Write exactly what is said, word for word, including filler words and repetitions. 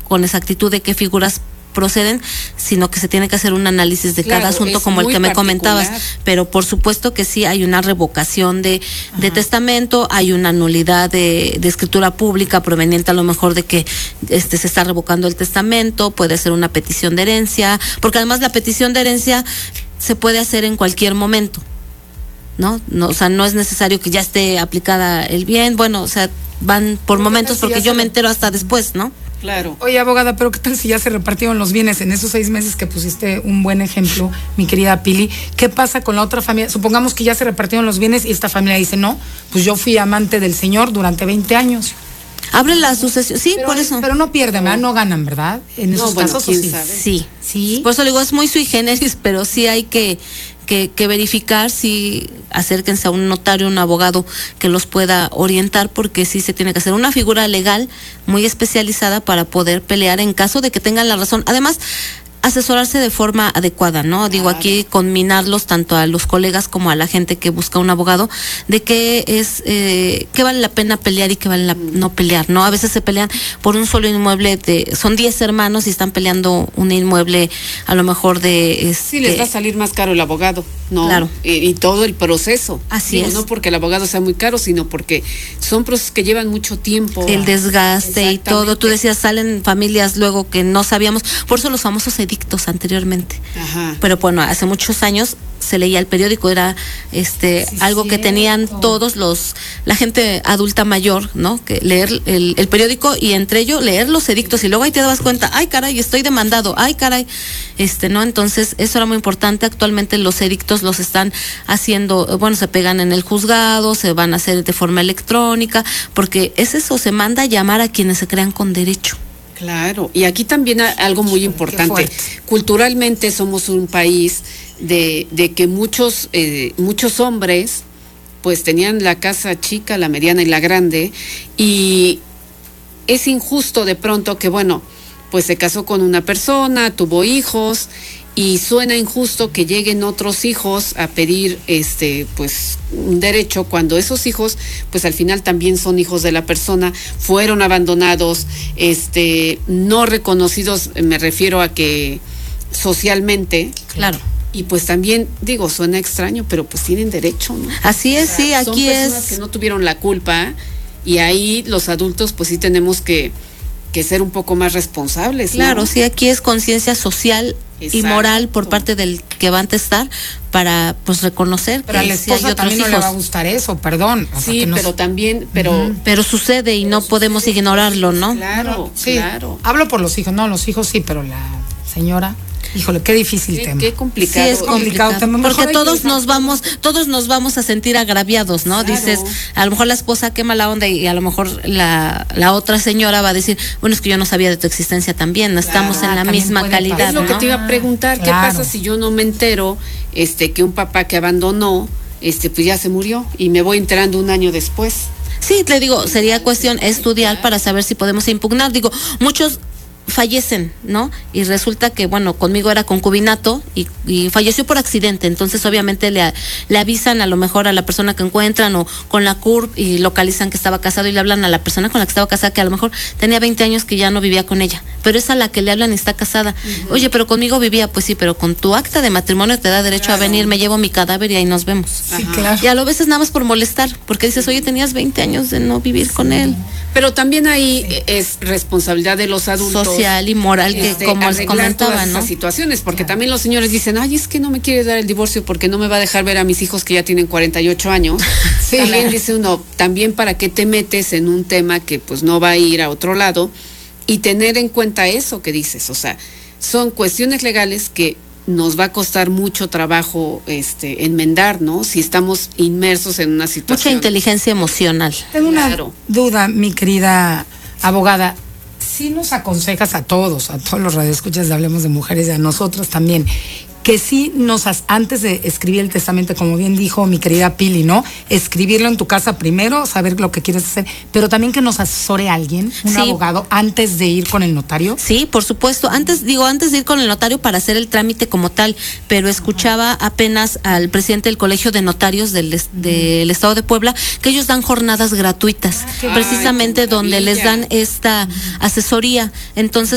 con exactitud de qué figuras proceden, sino que se tiene que hacer un análisis de claro, cada asunto como el que me comentabas, pero por supuesto que sí hay una revocación de, de testamento, hay una nulidad de, de escritura pública proveniente a lo mejor de que este se está revocando el testamento, puede ser una petición de herencia, porque además la petición de herencia se puede hacer en cualquier momento, ¿no? No, o sea, no es necesario que ya esté aplicada el bien, bueno, o sea, van por momentos porque yo me entero hasta después, ¿no? Claro. Oye, abogada, pero ¿qué tal si ya se repartieron los bienes en esos seis meses que pusiste un buen ejemplo, mi querida Pili? ¿Qué pasa con la otra familia? Supongamos que ya se repartieron los bienes y esta familia dice, no, pues yo fui amante del señor durante veinte años. Abre la sucesión, sí, pero, por eso. Pero no pierden, ¿verdad? No ganan, ¿verdad? En esos no, bueno, casos, ¿quién sí. sabe? Sí, sí. Por eso digo, es muy sui generis, pero sí hay que... Que, que verificar si acérquense a un notario, un abogado que los pueda orientar, porque sí se tiene que hacer una figura legal muy especializada para poder pelear en caso de que tengan la razón. Además, asesorarse de forma adecuada, ¿no? Claro. Digo, aquí conminarlos tanto a los colegas como a la gente que busca un abogado, de qué es, eh, qué vale la pena pelear y qué vale la, no pelear, ¿no? A veces se pelean por un solo inmueble, de, son diez hermanos y están peleando un inmueble a lo mejor de... Este, sí, les va a salir más caro el abogado, ¿no? Claro. Y, y todo el proceso. Así Digo, es. No porque el abogado sea muy caro, sino porque son procesos que llevan mucho tiempo. El desgaste y todo. Tú decías, salen familias luego que no sabíamos, por eso los famosos edictos anteriormente. Ajá. Pero bueno, hace muchos años se leía el periódico, era este sí, algo cierto. que tenían todos los, la gente adulta mayor, ¿no? Que leer el, el periódico y entre ellos leer los edictos y luego ahí te dabas cuenta, ay caray, estoy demandado, ay caray, este, ¿no? Entonces eso era muy importante. Actualmente los edictos los están haciendo, bueno, se pegan en el juzgado, se van a hacer de forma electrónica, porque es eso, se manda a llamar a quienes se crean con derecho. Claro, y aquí también algo muy importante. Culturalmente somos un país de, de que muchos, eh, muchos hombres pues tenían la casa chica, la mediana y la grande, y es injusto de pronto que, bueno, pues se casó con una persona, tuvo hijos, y suena injusto que lleguen otros hijos a pedir este pues un derecho cuando esos hijos pues al final también son hijos de la persona, fueron abandonados, este no reconocidos, me refiero a que socialmente. Claro. Y pues también, digo, suena extraño, pero pues tienen derecho, ¿no? Así es, o sea, sí, aquí son personas es... que no tuvieron la culpa, y ahí los adultos pues sí tenemos que, que ser un poco más responsables, ¿no? Claro, sí, aquí es conciencia social. Exacto. Y moral por parte del que va a testar para pues reconocer pero que a la esposa si hay otros también hijos. No le va a gustar eso, perdón. O sí, sea, que no pero es... también, pero uh-huh. pero sucede y pero no sucede, podemos ignorarlo, ¿no? Claro, sí, claro. Hablo por los hijos, no, los hijos sí, pero la señora, híjole, qué difícil qué, tema. Qué complicado. Sí, es complicado, complicado tema. porque todos nos vamos, todos nos vamos a sentir agraviados, ¿no? Claro. Dices, a lo mejor la esposa qué mala onda y a lo mejor la, la otra señora va a decir, bueno, es que yo no sabía de tu existencia también, no estamos claro, en la misma calidad, pasar. Es lo ¿no? que te iba a preguntar, claro. ¿Qué pasa si yo no me entero este que un papá que abandonó, este pues ya se murió y me voy enterando un año después? Sí, le digo, sería cuestión estudiar para saber si podemos impugnar. Digo, muchos fallecen, ¿no? Y resulta que, bueno, conmigo era concubinato y, y falleció por accidente, entonces obviamente le, le avisan a lo mejor a la persona que encuentran o con la C U R P y localizan que estaba casado y le hablan a la persona con la que estaba casada que a lo mejor tenía veinte años que ya no vivía con ella, pero es a la que le hablan y está casada. Uh-huh. Oye, pero conmigo vivía, pues sí, pero con tu acta de matrimonio te da derecho claro. a venir, me llevo mi cadáver y ahí nos vemos. Sí, claro. Y a lo veces nada más por molestar, porque dices, oye, tenías veinte años de no vivir sí. con él. Pero también ahí sí. es responsabilidad de los adultos. Social y moral, que este, como les comentaba, ¿no? Esas situaciones, porque claro. también los señores dicen, ay, es que no me quiere dar el divorcio porque no me va a dejar ver a mis hijos que ya tienen cuarenta y ocho años. Sí. También dice uno, también para qué te metes en un tema que pues no va a ir a otro lado, y tener en cuenta eso que dices, o sea, son cuestiones legales que nos va a costar mucho trabajo este enmendar, ¿no? Si estamos inmersos en una situación. Mucha inteligencia emocional. Tengo una claro. duda, mi querida abogada. Sí nos aconsejas a todos, a todos los radioescuchas de Hablemos de Mujeres y a nosotros también, que sí nos, antes de escribir el testamento, como bien dijo mi querida Pili, ¿no? Escribirlo en tu casa primero, saber lo que quieres hacer, pero también que nos asesore alguien, un sí. abogado, antes de ir con el notario. Sí, por supuesto, antes, digo, antes de ir con el notario para hacer el trámite como tal, pero escuchaba uh-huh. apenas al presidente del Colegio de Notarios del, uh-huh. del Estado de Puebla, que ellos dan jornadas gratuitas, ah, precisamente ay, donde les dan esta uh-huh. asesoría, entonces